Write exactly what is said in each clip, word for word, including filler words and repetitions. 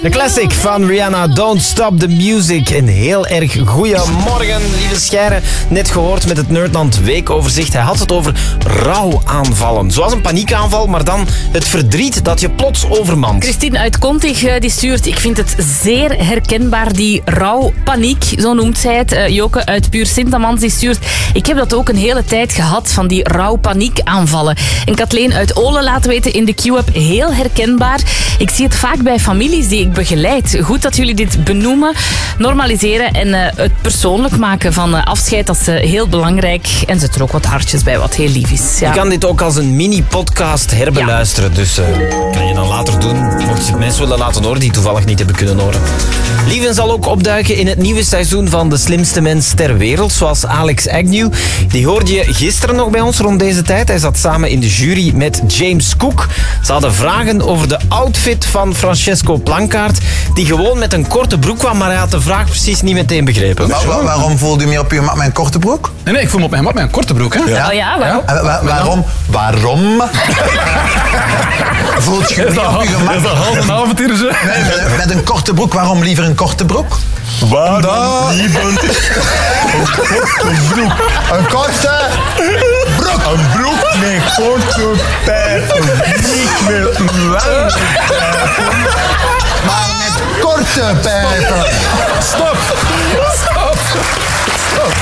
De classic van Rihanna, Don't Stop the Music. Een heel erg goeiemorgen, lieve Scheire. Net gehoord met het Nerdland weekoverzicht. Hij had het over rouwaanvallen. Zoals een paniekaanval, maar dan het verdriet dat je plots overmand. Christine uit Kontig die stuurt, ik vind het zeer herkenbaar, die rouwpaniek, zo noemt zij het. Uh, Joke uit Puur Sint-Amans die stuurt, ik heb dat ook een hele tijd gehad, van die rouwpaniekaanvallen. En Kathleen uit Olen laat weten in de Q-app, heel herkenbaar. Ik zie het vaak bij families die ik begeleid. Goed dat jullie dit benoemen, normaliseren en uh, het persoonlijk maken van uh, afscheid, dat is uh, heel belangrijk. En zet er ook wat hartjes bij, wat heel lief is. Ja. Je kan dit ook als een mini-podcast herbeluisteren. Ja. Dus uh, kan je dan later doen, mocht je het mensen willen laten horen die toevallig niet hebben kunnen horen. Lieven zal ook opduiken in het nieuwe seizoen van De Slimste Mens ter Wereld, zoals Alex Agnew. Die hoorde je gisteren nog bij ons rond deze tijd. Hij zat samen in de jury met James Cook. Ze hadden vragen over de outfit van Francesco Plankaart, die gewoon met een korte broek kwam, maar hij had de vraag precies niet meteen begrepen. Wa- wa- waarom voelde u meer op uw mat met een korte broek? Nee, nee, ik voel me op mijn mat met een korte broek, hè? Ja. Oh ja, waarom? Ja. Wa- waarom? Waarom? Voelt je Is meer dat, op uw gemak? is dat half een avontuurtje? Nee, met, met een korte broek. Waarom liever een korte broek? Waarom liever een broek? Een korte broek. Een broek met korte pijpen, niet met lange pijpen. Maar met korte pijpen. Stop! Stop! Stop!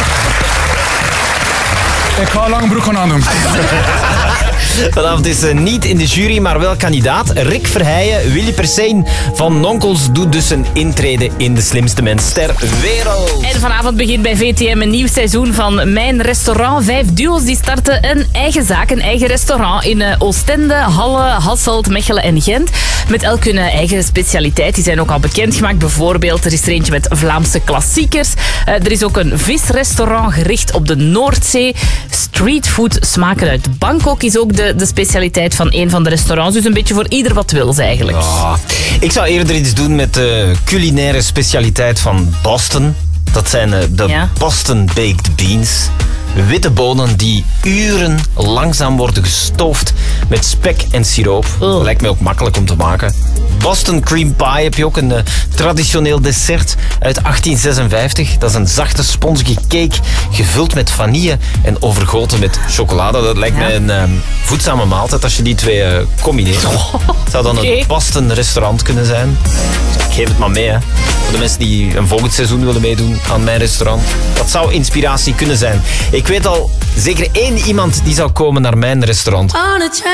Ik ga een lange broek gaan aandoen. Vanavond is uh, niet in de jury, maar wel kandidaat. Rick Verheijen, Willy Persijn van Nonkels doet dus een intrede in De Slimste Mens ter Wereld. En vanavond begint bij V T M een nieuw seizoen van Mijn Restaurant. Vijf duo's die starten een eigen zaak, een eigen restaurant in uh, Oostende, Halle, Hasselt, Mechelen en Gent. Met elk hun eigen specialiteit. Die zijn ook al bekendgemaakt. Bijvoorbeeld, er is er eentje met Vlaamse klassiekers. Uh, er is ook een visrestaurant gericht op de Noordzee. Streetfood smaken uit Bangkok is ook de, de specialiteit van een van de restaurants. Dus een beetje voor ieder wat wils eigenlijk. Oh, ik zou eerder iets doen met de culinaire specialiteit van Boston. Dat zijn uh, de Ja. Boston Baked Beans. Witte bonen die uren langzaam worden gestoofd met spek en siroop. Oh. Lijkt mij ook makkelijk om te maken. Boston Cream Pie heb je ook, een uh, traditioneel dessert uit achttien zesenvijftig. Dat is een zachte, sponsige cake gevuld met vanille en overgoten met chocolade. Dat lijkt Ja. mij een um, voedzame maaltijd als je die twee uh, combineert. Het zou dan Oké. een Boston restaurant kunnen zijn. Ik geef het maar mee, hè. Voor de mensen die een volgend seizoen willen meedoen aan mijn restaurant. Dat zou inspiratie kunnen zijn. Ik weet al zeker één iemand die zou komen naar mijn restaurant.